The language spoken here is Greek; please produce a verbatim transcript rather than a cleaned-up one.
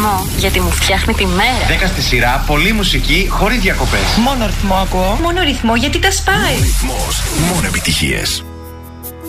ρυθμό, γιατί μου φτιάχνει τη μέρα. δέκα στη σειρά, πολλή μουσική, χωρίς διακοπές. Μόνο ρυθμό ακούω. Μόνο ρυθμό, γιατί τα σπάει. Μόνο ρυθμός, μόνο επιτυχίες.